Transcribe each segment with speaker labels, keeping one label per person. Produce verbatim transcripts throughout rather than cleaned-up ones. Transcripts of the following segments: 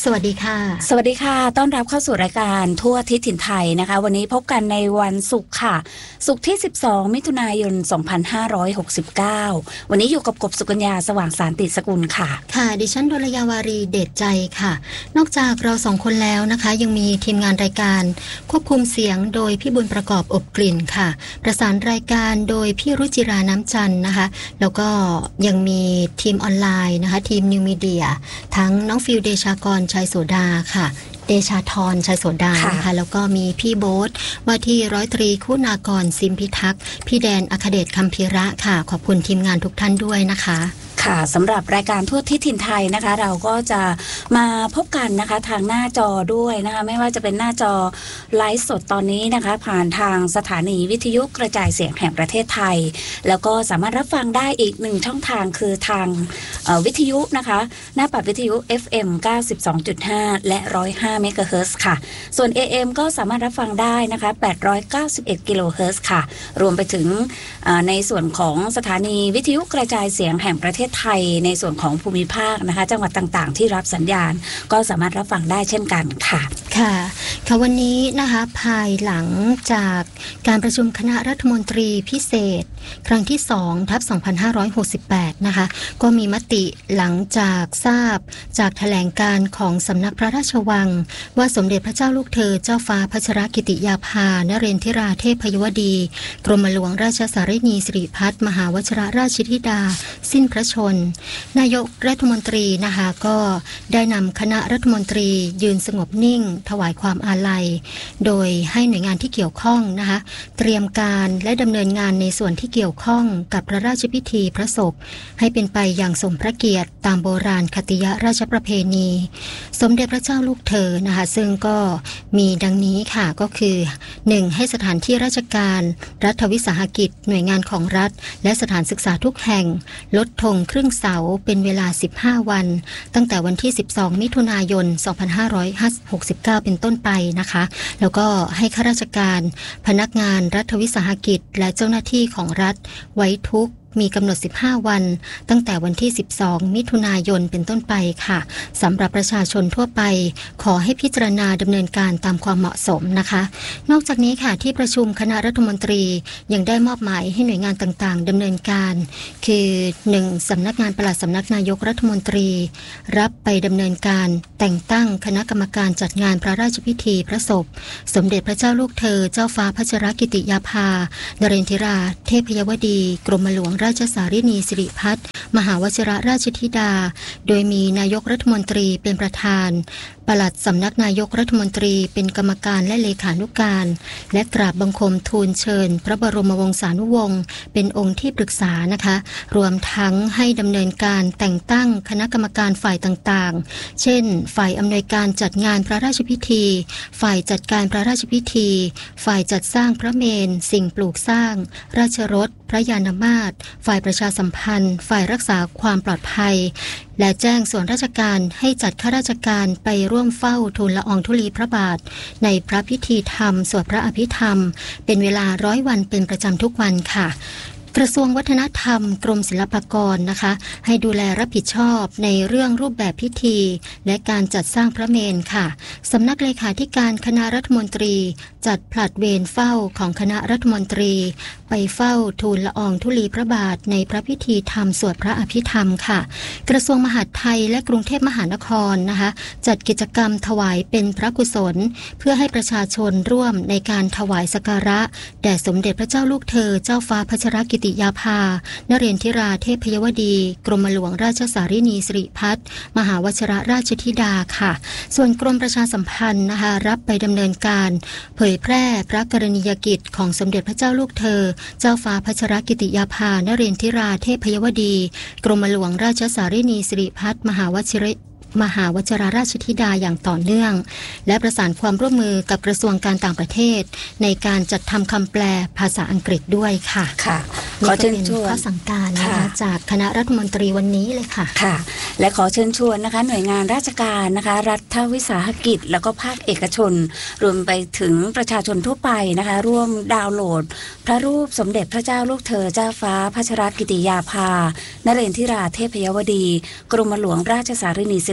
Speaker 1: สวัสดีค่ะ
Speaker 2: สวัสดีค่ะต้อนรับเข้าสู่รายการทั่วทิศถิ่นไทยนะคะวันนี้พบกันในวันศุกร์ค่ะศุกร์ที่สิบสองมิถุนายนสองพันห้าร้อยหกสิบเก้าวันนี้อยู่กับกบสุกัญญาสว่างสารติสกุลค่ะ
Speaker 1: ค่ะดิฉันดลยาวารีเดชใจค่ะนอกจากเราสองคนแล้วนะคะยังมีทีมงานรายการควบคุมเสียงโดยพี่บุญประกอบอบกลิ่นค่ะประสานรายการโดยพี่รุจิราน้ำจันทร์นะคะแล้วก็ยังมีทีมออนไลน์นะคะทีมนิวมีเดียทั้งน้องฟิลเดชากรชัยโสดาค่ะเดชาธรชัยโสดานะคะแล้วก็มีพี่โบ๊ทว่าที่ร้อยตรีคุณากรซิมพิทักษ์พี่แดนอัคเดชคัมพีระค่ะขอบคุณทีมงานทุกท่านด้วยนะคะ
Speaker 2: ค่ะสำหรับรายการทั่วทิศถิ่นไทยนะคะเราก็จะมาพบกันนะคะทางหน้าจอด้วยนะคะไม่ว่าจะเป็นหน้าจอไลฟ์สดตอนนี้นะคะผ่านทางสถานีวิทยุกระจายเสียงแห่งประเทศไทยแล้วก็สามารถรับฟังได้อีกหนึ่งช่องทางคือทางวิทยุนะคะหน้าปัดวิทยุ เอฟ เอ็ม เก้าสิบสองจุดห้า และหนึ่งร้อยห้าเมกะเฮิรตซ์ค่ะส่วน เอ เอ็ม ก็สามารถรับฟังได้นะคะแปดร้อยเก้าสิบเอ็ดกิโลเฮิรตซ์ค่ะรวมไปถึงในส่วนของสถานีวิทยุกระจายเสียงแห่งประเทศไทยในส่วนของภูมิภาคนะคะจังหวัดต่างๆที่รับสัญญาณก็สามารถรับฟังได้เช่นกันค่ะ
Speaker 1: ค่ะค่ะวันนี้นะคะภายหลังจากการประชุมคณะรัฐมนตรีพิเศษครั้งที่สองทับสองพันห้าร้อยหกสิบแปดนะคะก็มีมติหลังจากทราบจากแถลงการของสำนักพระราชวังว่าสมเด็จพระเจ้าลูกเธอเจ้าฟ้าพัชรกิติยาภานเรนทิราเทพยวดีกรมหลวงราชสารินีสิริพัฒน์มหาวชิรราชธิดาสิ้นพระชนนายกรัฐมนตรีนะคะก็ได้นำคณะรัฐมนตรียืนสงบนิ่งถวายความอาลัยโดยให้หน่วยงานที่เกี่ยวข้องนะคะเตรียมการและดำเนินงานในส่วนที่เกี่ยวข้องกับพระราชพิธีพระศพให้เป็นไปอย่างสมพระเกียรติตามโบราณคติยราชประเพณีสมเด็จพระเจ้าลูกเธอนะคะซึ่งก็มีดังนี้ค่ะก็คือหนึ่งให้สถานที่ราชการรัฐวิสาหกิจหน่วยงานของรัฐและสถานศึกษาทุกแห่งลดธงครึ่งเสาเป็นเวลาสิบห้าวันตั้งแต่วันที่สิบสองมิถุนายนสองพันห้าร้อยหกสิบเก้าเป็นต้นไปนะคะแล้วก็ให้ข้าราชการพนักงานรัฐวิสาหกิจและเจ้าหน้าที่ของรัฐไว้ทุกข์มีกำหนดสิบห้าวันตั้งแต่วันที่สิบสองมิถุนายนเป็นต้นไปค่ะสำหรับประชาชนทั่วไปขอให้พิจารณาดำเนินการตามความเหมาะสมนะคะนอกจากนี้ค่ะที่ประชุมคณะรัฐมนตรียังได้มอบหมายให้หน่วยงานต่างๆดำเนินการคือหนึ่งสำนักงานปลัดสำนักนายกรัฐมนตรีรับไปดำเนินการแต่งตั้งคณะกรรมการจัดงานพระราชพิธีพระศพสมเด็จพระเจ้าลูกเธอเจ้าฟ้าพัชรกิติยาภานเรนทิราเทพยวดีกรมหลวงราชสารินีสิริพัฒน์มหาวชิรราชธิดาโดยมีนายกรัฐมนตรีเป็นประธานปลัดสำนักนายกรัฐมนตรีเป็นกรรมการและเลขานุการและกราบบังคมทูลเชิญพระบรมวงศานุวงศ์เป็นองค์ที่ปรึกษานะคะรวมทั้งให้ดำเนินการแต่งตั้งคณะกรรมการฝ่ายต่างๆเช่นฝ่ายอำนวยการจัดงานพระราชพิธีฝ่ายจัดการพระราชพิธีฝ่ายจัดสร้างพระเมรุสิ่งปลูกสร้างราชรถพระยานมาตรฝ่ายประชาสัมพันธ์ฝ่ายรักษาความปลอดภัยและแจ้งส่วนราชการให้จัดข้าราชการไปร่วมเฝ้าทูลละอองธุลีพระบาทในพระพิธีธรรมสวดพระอภิธรรมเป็นเวลาร้อยวันเป็นประจำทุกวันค่ะกระทรวงวัฒนธรรมกรมศิลปากรนะคะให้ดูแลรับผิดชอบในเรื่องรูปแบบพิธีและการจัดสร้างพระเมรุค่ะสำนักเลขาธิการคณะรัฐมนตรีจัดผลัดเวรเฝ้าของคณะรัฐมนตรีไปเฝ้าทูลละอองธุลีพระบาทในพระพิธีธรรมสวดพระอภิธรรมค่ะกระทรวงมหาดไทยและกรุงเทพมหานครนะคะจัดกิจกรรมถวายเป็นพระกุศลเพื่อให้ประชาชนร่วมในการถวายสักการะแด่สมเด็จพระเจ้าลูกเธอเจ้าฟ้าพัชรกิติยาภานเรนทิราเทพยวดีกรมหลวงราชสารินีสิริพัฒน์มหาวชิรราชธิดาค่ะส่วนกรมประชาสัมพันธ์นะคะรับไปดำเนินการเผยแพร่พระกรณียกิจของสมเด็จพระเจ้าลูกเธอเจ้าฟ้าพัชรกิติยาภานเรนทิราเทพยวดีกรมหลวงราชสารินีสิริพัฒน์มหาวชิร มหาวชิรราชธิดาอย่างต่อเนื่องและประสานความร่วมมือกับกระทรวงการต่างประเทศในการจัดทำคำแปลภาษาอังกฤษด้วยค่ะ
Speaker 2: ค่ะ
Speaker 1: ขอเชิญชวนข้อสั่งการนะคะจากคณะรัฐมนตรีวันนี้เลยค่ะ
Speaker 2: ค่ะและขอเชิญชวนนะคะหน่วยงานราชการนะคะรัฐวิสาหกิจแล้วก็ภาคเอกชนรวมไปถึงประชาชนทั่วไปนะคะร่วมดาวน์โหลดพระรูปสมเด็จพระเจ้าลูกเธอเจ้าฟ้าพัชรกิติยาภานเรนทิราเทพยวดีกรมหลวงราชสารินีสิริ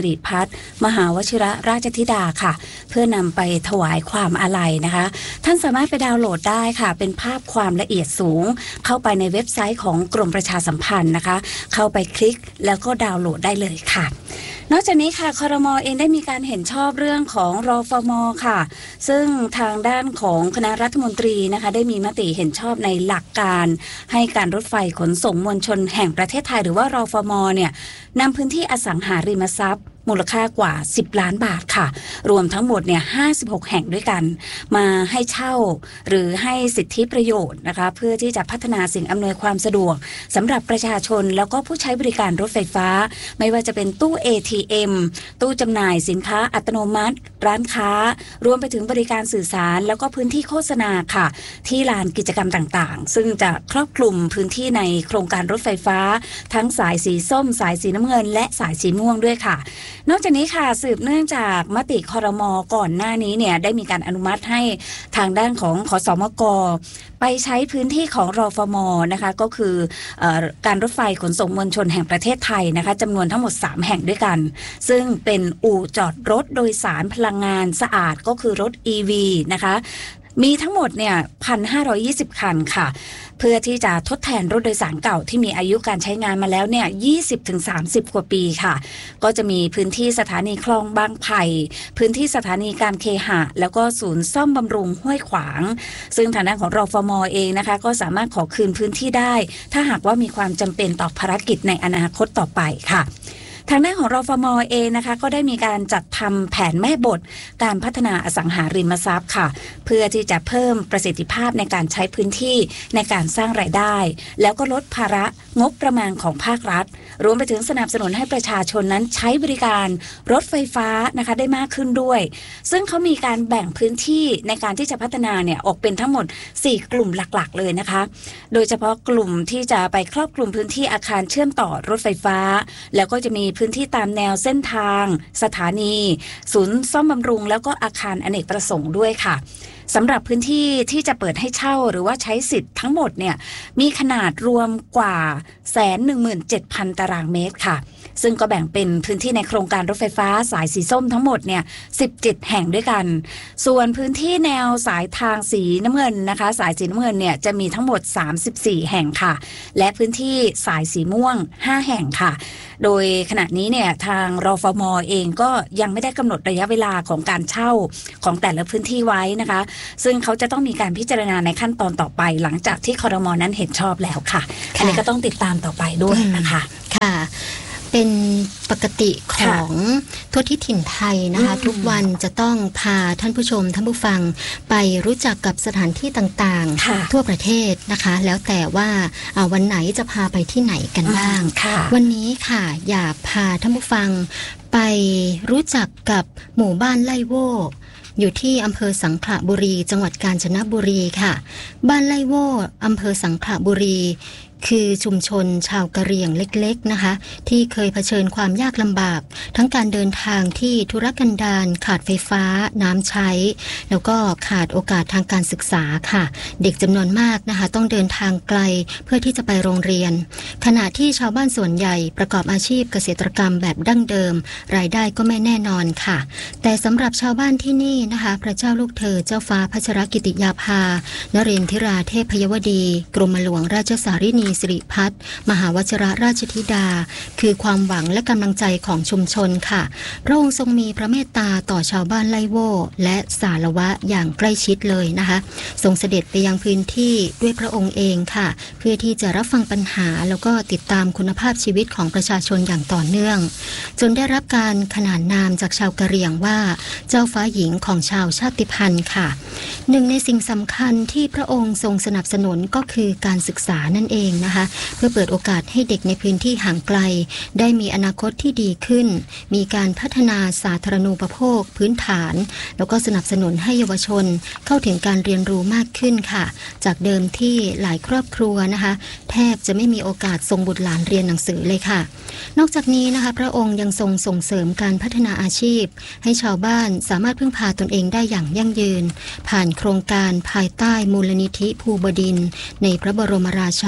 Speaker 2: ริพัฒน์มหาวชิรราชธิดาค่ะเพื่อนำไปถวายความอาลัยนะคะท่านสามารถไปดาวน์โหลดได้ค่ะเป็นภาพความละเอียดสูงเข้าไปในเว็บไซต์ของกรมประชาสัมพันธ์นะคะเข้าไปคลิกแล้วก็ดาวน์โหลดได้เลยค่ะนอกจากนี้ค่ะครม.เองได้มีการเห็นชอบเรื่องของรฟม.ค่ะซึ่งทางด้านของคณะรัฐมนตรีนะคะได้มีมติเห็นชอบในหลักการให้การรถไฟขนส่งมวลชนแห่งประเทศไทยหรือว่ารฟม.เนี่ยนำพื้นที่อสังหาริมทรัพย์มูลค่ากว่าสิบล้านบาทค่ะรวมทั้งหมดเนี่ยห้าสิบหกแห่งด้วยกันมาให้เช่าหรือให้สิทธิประโยชน์นะคะเพื่อที่จะพัฒนาสิ่งอำนวยความสะดวกสำหรับประชาชนแล้วก็ผู้ใช้บริการรถไฟฟ้าไม่ว่าจะเป็นตู้ เอ ที เอ็ม ตู้จำหน่ายสินค้าอัตโนมัติร้านค้ารวมไปถึงบริการสื่อสารแล้วก็พื้นที่โฆษณาค่ะที่ลานกิจกรรมต่างๆซึ่งจะครอบคลุมพื้นที่ในโครงการรถไฟฟ้าทั้งสายสีส้มสายสีน้ำเงินและสายสีม่วงด้วยค่ะนอกจากนี้ค่ะสืบเนื่องจากมติครม.ก่อนหน้านี้เนี่ยได้มีการอนุมัติให้ทางด้านของขสมก.ไปใช้พื้นที่ของรฟม.นะคะก็คือเอ่อการรถไฟขนส่งมวลชนแห่งประเทศไทยนะคะจำนวนทั้งหมดสามแห่งด้วยกันซึ่งเป็นอู่จอดรถโดยสารพลังงานสะอาดก็คือรถ อี วี นะคะมีทั้งหมดเนี่ย หนึ่งพันห้าร้อยยี่สิบ คันค่ะเพื่อที่จะทดแทนรถโดยสารเก่าที่มีอายุการใช้งานมาแล้วเนี่ย ยี่สิบถึงสามสิบ กว่าปีค่ะก็จะมีพื้นที่สถานีคลองบางไผ่พื้นที่สถานีการเคหะแล้วก็ศูนย์ซ่อมบำรุงห้วยขวางซึ่งทางด้านของรฟม.เองนะคะก็สามารถขอคืนพื้นที่ได้ถ้าหากว่ามีความจำเป็นต่อภารกิจในอนาคตต่อไปค่ะทางด้านของรฟม.เองนะคะก็ได้มีการจัดทำแผนแม่บทการพัฒนาอสังหาริมทรัพย์ค่ะเพื่อที่จะเพิ่มประสิทธิภาพในการใช้พื้นที่ในการสร้างรายได้แล้วก็ลดภาระงบประมาณของภาครัฐรวมไปถึงสนับสนุนให้ประชาชนนั้นใช้บริการรถไฟฟ้านะคะได้มากขึ้นด้วยซึ่งเขามีการแบ่งพื้นที่ในการที่จะพัฒนาเนี่ยออกเป็นทั้งหมดสี่กลุ่มหลักๆเลยนะคะโดยเฉพาะกลุ่มที่จะไปครอบคลุมพื้นที่อาคารเชื่อมต่อรถไฟฟ้าแล้วก็จะมีพื้นที่ตามแนวเส้นทางสถานีศูนย์ซ่อมบำรุงแล้วก็อาคารอเนกประสงค์ด้วยค่ะสำหรับพื้นที่ที่จะเปิดให้เช่าหรือว่าใช้สิทธิ์ทั้งหมดเนี่ยมีขนาดรวมกว่า หนึ่งแสนหนึ่งหมื่นเจ็ดพัน ตารางเมตรค่ะซึ่งก็แบ่งเป็นพื้นที่ในโครงการรถไฟฟ้าสายสีส้มทั้งหมดเนี่ยสิบเจ็ดแห่งด้วยกันส่วนพื้นที่แนวสายทางสีน้ำเงินนะคะสายสีน้ำเงินเนี่ยจะมีทั้งหมดสามสิบสี่แห่งค่ะและพื้นที่สายสีม่วงห้าแห่งค่ะโดยขณะนี้เนี่ยทางรฟม.เองก็ยังไม่ได้กำหนดระยะเวลาของการเช่าของแต่ละพื้นที่ไว้นะคะซึ่งเขาจะต้องมีการพิจารณาในขั้นตอนต่อไปหลังจากที่ครม.นั้นเห็นชอบแล้วค่ะอันนี้ก็ต้องติดตามต่อไปด้วยนะคะ
Speaker 1: ค่ะเป็นปกติของทั่วที่ถิ่นไทยนะคะทุกวันจะต้องพาท่านผู้ชมท่านผู้ฟังไปรู้จักกับสถานที่ต่างๆทั่วประเทศนะคะแล้วแต่ว่าวันไหนจะพาไปที่ไหนกันบ้างวันนี้ค่ะอยากพาท่านผู้ฟังไปรู้จักกับหมู่บ้านไล่โว่อยู่ที่อำเภอสังขละบุรีจังหวัดกาญจนบุรีค่ะบ้านไล่โว่อำเภอสังขละบุรีคือชุมชนชาวกะเหรี่ยงเล็กๆนะคะที่เคยเผชิญความยากลำบากทั้งการเดินทางที่ทุรกันดารขาดไฟฟ้าน้ำใช้แล้วก็ขาดโอกาสทางการศึกษาค่ะเด็กจำนวนมากนะคะต้องเดินทางไกลเพื่อที่จะไปโรงเรียนขณะที่ชาวบ้านส่วนใหญ่ประกอบอาชีพเกษตรกรรมแบบดั้งเดิมรายได้ก็ไม่แน่นอนค่ะแต่สำหรับชาวบ้านที่นี่นะคะพระเจ้าลูกเธอเจ้าฟ้าพัชรกิติยาภานเรนทิราเทพยวดีกรมหลวงราชสารินีสิริพัฒน์มหาวชิรราชธิดาคือความหวังและกำลังใจของชุมชนค่ะพระองค์ทรงมีพระเมตตาต่อชาวบ้านไล่โว่และสารวะอย่างใกล้ชิดเลยนะคะทรงเสด็จไปยังพื้นที่ด้วยพระองค์เองค่ะเพื่อที่จะรับฟังปัญหาแล้วก็ติดตามคุณภาพชีวิตของประชาชนอย่างต่อเนื่องจนได้รับการขนานนามจากชาวกะเหรี่ยงว่าเจ้าฟ้าหญิงของชาวชาติพันธุ์ค่ะหนึ่งในสิ่งสำคัญที่พระองค์ทรงสนับสนุนก็คือการศึกษานั่นเองนะคะเพื่อเปิดโอกาสให้เด็กในพื้นที่ห่างไกลได้มีอนาคตที่ดีขึ้นมีการพัฒนาสาธารณูปโภคพื้นฐานแล้วก็สนับสนุนให้เยาวชนเข้าถึงการเรียนรู้มากขึ้นค่ะจากเดิมที่หลายครอบครัวนะคะแทบจะไม่มีโอกาสส่งบุตรหลานเรียนหนังสือเลยค่ะนอกจากนี้นะคะพระองค์ยังทรงส่งเสริมการพัฒนาอาชีพให้ชาวบ้านสามารถพึ่งพาตนเองได้อย่างยั่งยืนผ่านโครงการภายใต้มูลนิธิภูบดินทร์ในพระบรมราช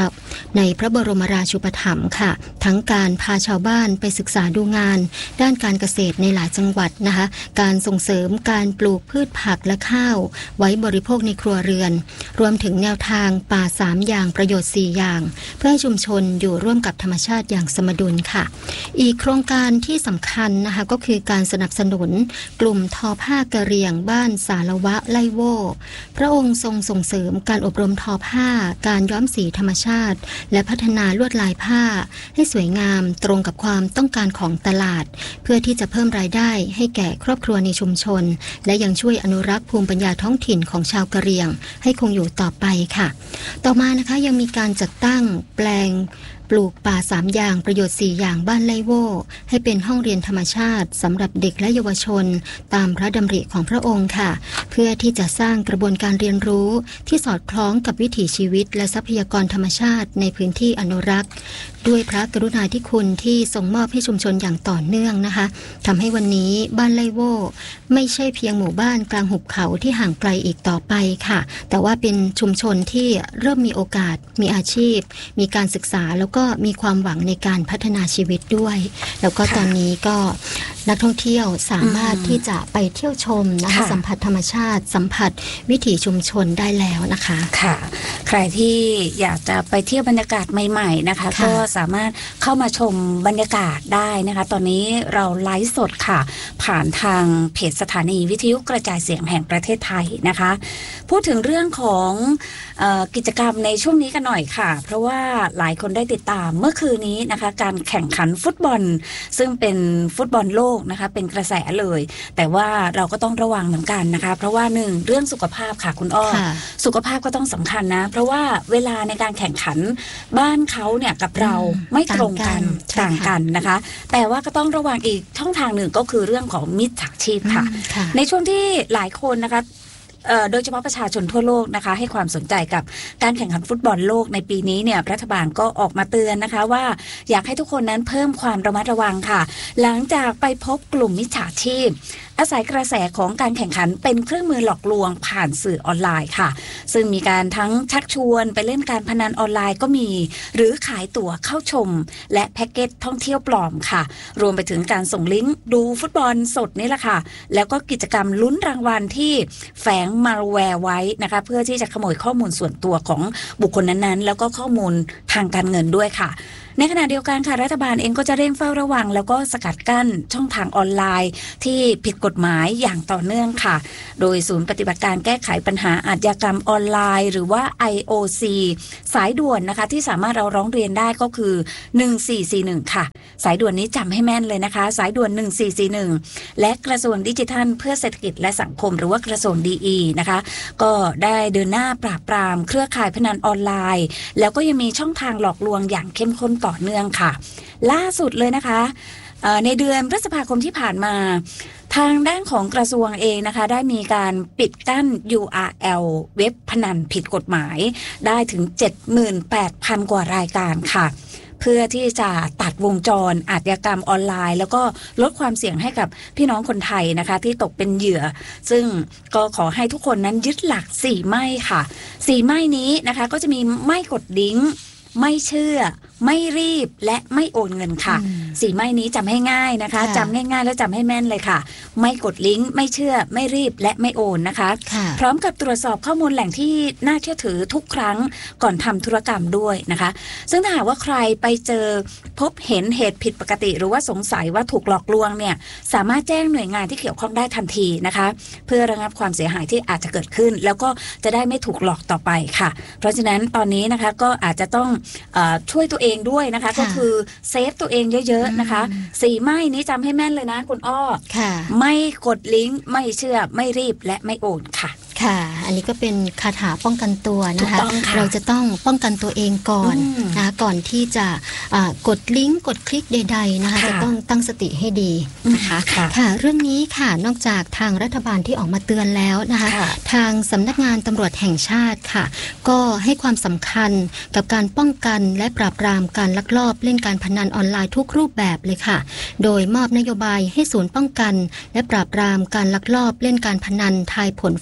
Speaker 1: ในพระบรมราชูปถัมภ์ค่ะทั้งการพาชาวบ้านไปศึกษาดูงานด้านการเกษตรในหลายจังหวัดนะคะการส่งเสริมการปลูกพืชผักและข้าวไว้บริโภคในครัวเรือนรวมถึงแนวทางป่าสามอย่างประโยชน์สี่อย่างเพื่อให้ชุมชนอยู่ร่วมกับธรรมชาติอย่างสมดุลค่ะอีกโครงการที่สำคัญนะคะก็คือการสนับสนุนกลุ่มทอผ้ากะเหรี่ยงบ้านสารวะไล่โวพระองค์ทรงส่งเสริมการอบรมทอผ้าการย้อมสีธรรมชาติและพัฒนาลวดลายผ้าให้สวยงามตรงกับความต้องการของตลาดเพื่อที่จะเพิ่มรายได้ให้แก่ครอบครัวในชุมชนและยังช่วยอนุรักษ์ภูมิปัญญาท้องถิ่นของชาวกะเหรี่ยงให้คงอยู่ต่อไปค่ะต่อมานะคะยังมีการจัดตั้งแปลงปลูกป่าสามอย่างประโยชน์สี่อย่างบ้านไล่โวให้เป็นห้องเรียนธรรมชาติสำหรับเด็กและเยาวชนตามพระดำริของพระองค์ค่ะเพื่อที่จะสร้างกระบวนการเรียนรู้ที่สอดคล้องกับวิถีชีวิตและทรัพยากรธรรมชาติในพื้นที่อนุรักษ์ด้วยพระกรุณาธิคุณที่ทรงมอบให้ชุมชนอย่างต่อเนื่องนะคะทำให้วันนี้บ้านไล่โวไม่ใช่เพียงหมู่บ้านกลางหุบเขาที่ห่างไกลอีกต่อไปค่ะแต่ว่าเป็นชุมชนที่เริ่มมีโอกาสมีอาชีพมีการศึกษาแล้วก็มีความหวังในการพัฒนาชีวิตด้วยแล้วก็ตอนนี้ก็นักท่องเที่ยวสามารถที่จะไปเที่ยวชมนะคะสัมผัสธรรมชาติสัมผัสวิถีชุมชนได้แล้วนะคะ
Speaker 2: ค่ะใครที่อยากจะไปเที่ยวบรรยากาศใหม่ๆนะคะก็สามารถเข้ามาชมบรรยากาศได้นะคะตอนนี้เราไลฟ์สดค่ะผ่านทางเพจสถานีวิทยุกระจายเสียงแห่งประเทศไทยนะคะพูดถึงเรื่องของเอ่อกิจกรรมในช่วงนี้กันหน่อยค่ะเพราะว่าหลายคนได้ติดตามเมื่อคืนนี้นะคะการแข่งขันฟุตบอลซึ่งเป็นฟุตบอลโลกนะคะเป็นกระแสเลยแต่ว่าเราก็ต้องระวังเหมือนกันนะคะเพราะว่าหนึ่งเรื่องสุขภาพค่ะคุณอ้อสุขภาพก็ต้องสำคัญนะเพราะว่าเวลาในการแข่งขันบ้านเขาเนี่ยกับเราไม่ตรงกันต่างกันนะคะแต่ว่าก็ต้องระวังอีกช่องทางหนึ่งก็คือเรื่องของมิจฉาชีพค่ะในช่วงที่หลายคนนะคะโดยเฉพาะประชาชนทั่วโลกนะคะให้ความสนใจกับการแข่งขันฟุตบอลโลกในปีนี้เนี่ยรัฐบาลก็ออกมาเตือนนะคะว่าอยากให้ทุกคนนั้นเพิ่มความระมัดระวังค่ะหลังจากไปพบกลุ่มมิจฉาชีพอาศัยกระแสของการแข่งขันเป็นเครื่องมือหลอกลวงผ่านสื่อออนไลน์ค่ะซึ่งมีการทั้งชักชวนไปเล่นการพนันออนไลน์ก็มีหรือขายตั๋วเข้าชมและแพ็กเกจท่องเที่ยวปลอมค่ะรวมไปถึงการส่งลิงก์ดูฟุตบอลสดนี่แหละค่ะแล้วก็กิจกรรมลุ้นรางวัลที่แฝงมาแวร์ไว้นะคะเพื่อที่จะขโมยข้อมูลส่วนตัวของบุคคลนั้นๆแล้วก็ข้อมูลทางการเงินด้วยค่ะในขณะเดียวกันค่ะรัฐบาลเองก็จะเร่งเฝ้าระวังแล้วก็สกัดกั้นช่องทางออนไลน์ที่ผิดกฎหมายอย่างต่อเนื่องค่ะโดยศูนย์ปฏิบัติการแก้ไขปัญหาอาชญากรรมออนไลน์หรือว่า ไอ โอ ซี สายด่วนนะคะที่สามารถเราร้องเรียนได้ก็คือหนึ่งสี่สี่หนึ่งค่ะสายด่วนนี้จำให้แม่นเลยนะคะสายด่วนหนึ่งสี่สี่หนึ่งและกระทรวงดิจิทัลเพื่อเศรษฐกิจและสังคมหรือว่ากระทรวง ดี อี นะคะก็ได้เดินหน้าปราบปรามเครือข่ายพนันออนไลน์แล้วก็ยังมีช่องทางหลอกลวงอย่างเข้มข้นต่อเนื่องค่ะล่าสุดเลยนะคะในเดือนพฤษภาคมที่ผ่านมาทางด้านของกระทรวงเองนะคะได้มีการปิดกั้น ยู อาร์ แอล เว็บพนันผิดกฎหมายได้ถึง เจ็ดหมื่นแปดพัน กว่ารายการค่ะเพื่อที่จะตัดวงจรอาชญากรรมออนไลน์แล้วก็ลดความเสี่ยงให้กับพี่น้องคนไทยนะคะที่ตกเป็นเหยื่อซึ่งก็ขอให้ทุกคนนั้นยึดหลักสี่ไม่ค่ะสี่ไม่นี้นะคะก็จะมีไม่กดลิงก์ไม่เชื่อไม่รีบและไม่โอนเงินค่ะสี่ไม่นี้จำให้ง่ายนะคะจำง่ายๆแล้วจำให้แม่นเลยค่ะไม่กดลิงก์ไม่เชื่อไม่รีบและไม่โอนนะคะพร้อมกับตรวจสอบข้อมูลแหล่งที่น่าเชื่อถือทุกครั้งก่อนทำธุรกรรมด้วยนะคะซึ่งถ้าหากว่าใครไปเจอพบเห็นเหตุผิดปกติหรือว่าสงสัยว่าถูกหลอกลวงเนี่ยสามารถแจ้งหน่วยงานที่เกี่ยวข้องได้ทันทีนะคะเพื่อระงับความเสียหายที่อาจจะเกิดขึ้นแล้วก็จะได้ไม่ถูกหลอกต่อไปค่ะเพราะฉะนั้นตอนนี้นะคะก็อาจจะต้องเอ่อช่วยตัวเองด้วยนะคะก็คือเซฟตัวเองเยอะๆนะคะสี่ไม่นี้จำให้แม่นเลยนะคุณอ้อไม่กดลิงก์ไม่เชื่อไม่รีบและไม่โอนค่ะ
Speaker 1: ค่ะอันนี้ก็เป็นคาถาป้องกันตัวนะคะเราจะต้องป้องกันตัวเองก่อนนะก่อนที่จะกดลิงก์กดคลิกใดๆนะคะจะต้องตั้งสติให้ดีนะคะค่ะเรื่องนี้ค่ะนอกจากทางรัฐบาลที่ออกมาเตือนแล้วนะคะทางสำนักงานตำรวจแห่งชาติค่ะก็ให้ความสำคัญกับการป้องกันและปราบปรามการลักลอบเล่นการพนันออนไลน์ทุกรูปแบบเลยค่ะโดยมอบนโยบายให้ศูนย์ป้องกันและปราบปรามการลักลอบเล่นการพนันทายผลฟุตบอลโล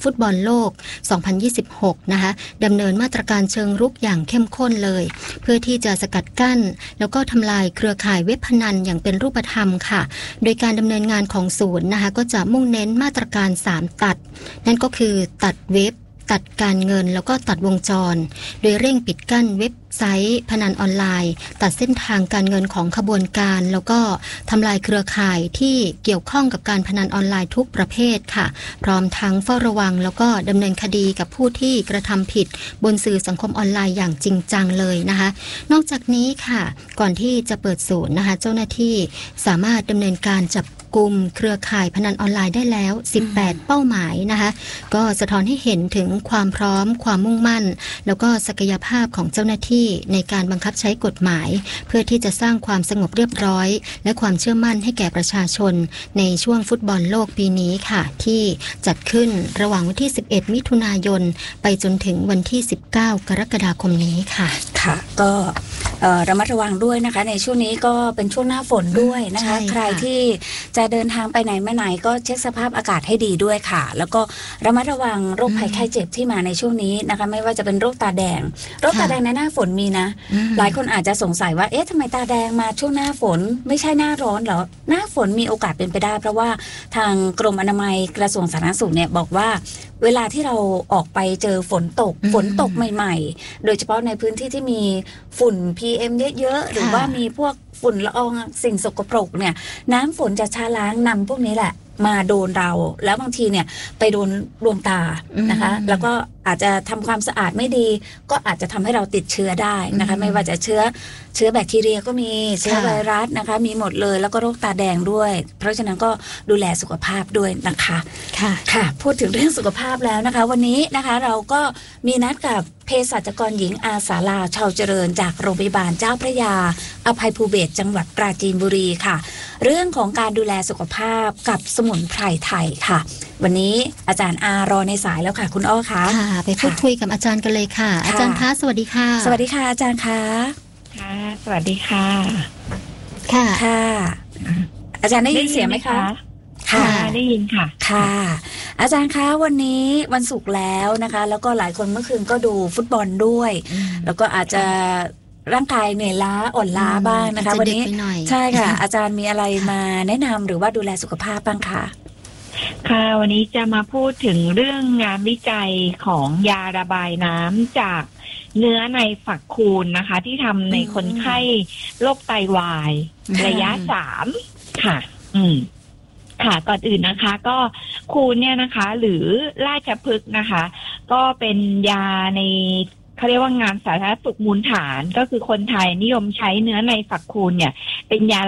Speaker 1: โลก สองพันยี่สิบหก นะคะดำเนินมาตรการเชิงรุกอย่างเข้มข้นเลยเพื่อที่จะสกัดกั้นแล้วก็ทำลายเครือข่ายเว็บพนันอย่างเป็นรูปธรรมค่ะโดยการดำเนินงานของศูนย์นะคะก็จะมุ่งเน้นมาตรการสามตัดนั่นก็คือตัดเว็บตัดการเงินแล้วก็ตัดวงจรโดยเร่งปิดกั้นเว็บไซต์พนันออนไลน์ตัดเส้นทางการเงินของขบวนการแล้วก็ทำลายเครือข่ายที่เกี่ยวข้องกับการพนันออนไลน์ทุกประเภทค่ะพร้อมทั้งเฝ้าระวังแล้วก็ดำเนินคดีกับผู้ที่กระทำผิดบนสื่อสังคมออนไลน์อย่างจริงจังเลยนะคะนอกจากนี้ค่ะก่อนที่จะเปิดศูนย์นะคะเจ้าหน้าที่สามารถดำเนินการจับกลุ่มเครือข่ายพนันออนไลน์ได้แล้วสิบแปดเป้าหมายนะคะก็สะท้อนให้เห็นถึงความพร้อมความมุ่งมั่นแล้วก็ศักยภาพของเจ้าหน้าที่ในการบังคับใช้กฎหมายเพื่อที่จะสร้างความสงบเรียบร้อยและความเชื่อมั่นให้แก่ประชาชนในช่วงฟุตบอลโลกปีนี้ค่ะที่จัดขึ้นระหว่างวันที่สิบเอ็ดมิถุนายนไปจนถึงวันที่สิบเก้ากรกฎาคมนี้ค่ะ
Speaker 2: ค่ะก็ระมัดระวังด้วยนะคะในช่วงนี้ก็เป็นช่วงหน้าฝนด้วยนะคะใครที่จะเดินทางไปไหนมาไหนก็เช็คสภาพอากาศให้ดีด้วยค่ะแล้วก็ระมัดระวังโรคภัยไข้เจ็บที่มาในช่วงนี้นะคะไม่ว่าจะเป็นโรคตาแดงโรคตาแดงในหน้าฝนมีนะหลายคนอาจจะสงสัยว่าเอ๊ะทำไมตาแดงมาช่วงหน้าฝนไม่ใช่หน้าร้อนเหรอหน้าฝนมีโอกาสเป็นไปได้เพราะว่าทางกรมอนามัยกระทรวงสาธารณสุขเนี่ยบอกว่าเวลาที่เราออกไปเจอฝนตกฝนตกใหม่ๆโดยเฉพาะในพื้นที่ที่มีฝุ่น พี เอ็ม เยอะๆหรือว่ามีพวกฝุ่นละอองสิ่งสกปรกเนี่ยน้ำฝนจะช้าล้างนำพวกนี้แหละมาโดนเราแล้วบางทีเนี่ยไปโดนดวงตานะคะแล้วก็อาจจะทำความสะอาดไม่ดีก็อาจจะทำให้เราติดเชื้อได้นะคะไม่ว่าจะเชื้อเชื้อแบคทีเรียก็มีเชื้อไวรัสนะคะมีหมดเลยแล้วก็โรคตาแดงด้วยเพราะฉะนั้นก็ดูแลสุขภาพด้วยนะคะค่ะค่ะพูดถึงเรื่องสุขภาพแล้วนะคะวันนี้นะคะเราก็มีนัดกับเภสัชกรหญิงอาสาลาชาวเจริญจากโรงพยาบาลเจ้าพระยาอภัยภูเบศรจังหวัดปราจีนบุรีค่ะเรื่องของการดูแลสุขภาพกับสมุนไพรไทยค่ะวันนี้อาจารย์อารอในสายแล้วค่ะคุณอ้อคะ
Speaker 1: ค่ะไปพูดคุยกับอาจารย์กันเลยค่ะอาจารย์คะสวัสดีค่ะ
Speaker 2: สวัสดีค่ะอาจารย์คะ
Speaker 3: ค่ะสวัสดีค่ะ
Speaker 2: ค่ะค่ะอาจารย์ได้ยินเสียงไหมคะ
Speaker 3: ค่ะได้ยินค่ะ
Speaker 2: ค่ะอาจารย์คะวันนี้วันศุกร์แล้วนะคะแล้วก็หลายคนเมื่อคืนก็ดูฟุตบอลด้วยแล้วก็อาจจะร่างกายเหนื่อยล้าอ่อนล้าบ้างนะคะวันนี้ใช่ค่ะอาจารย์มีอะไรมาแนะนำหรือว่าดูแลสุขภาพบ้างคะ
Speaker 3: ค่ะวันนี้จะมาพูดถึงเรื่องงานวิจัยของยาระบายน้ำจากเนื้อในฝักคูณนะคะที่ทำในคนไข้โรคไตวายระยะสามค่ะอืมค่ะก่อนอื่นนะคะก็คูณเนี่ยนะคะหรือราชพฤกษ์นะคะก็เป็นยาในเขาเรียกว่างานสาธารณสุขมูลฐานก็คือคนไทยนิยมใช้เนื้อในฝักคูณเนี่ยเป็นยา